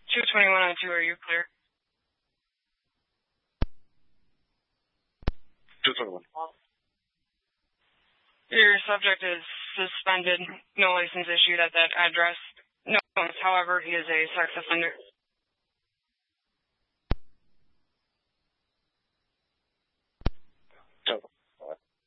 22102, are you clear? 221. Your subject is suspended, no license issued at that address. No, however, he is a sex offender.